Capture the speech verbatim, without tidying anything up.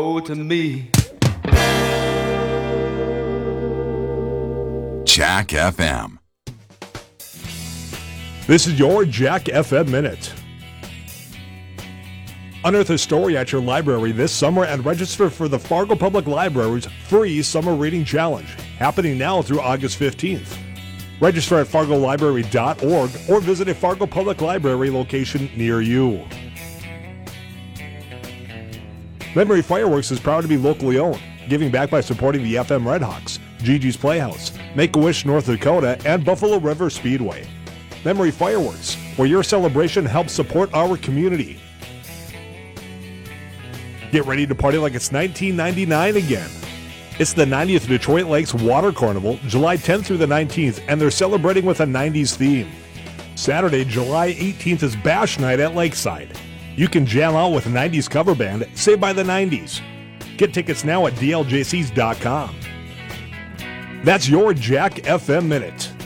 to me. Jack F M. This is your Jack F M Minute. Unearth a story at your library this summer and register for the Fargo Public Library's free Summer Reading Challenge, happening now through August fifteenth. Register at fargo library dot org or visit a Fargo Public Library location near you. Memory Fireworks is proud to be locally owned, giving back by supporting the F M Redhawks, Gigi's Playhouse, Make-A-Wish North Dakota, and Buffalo River Speedway. Memory Fireworks, where your celebration helps support our community. Get ready to party like it's nineteen ninety-nine again. It's the ninetieth Detroit Lakes Water Carnival, July tenth through the nineteenth, and they're celebrating with a nineties theme. Saturday, July eighteenth is Bash Night at Lakeside. You can jam out with a nineties cover band, Saved by the nineties. Get tickets now at D L J Cs dot com. That's your Jack F M Minute.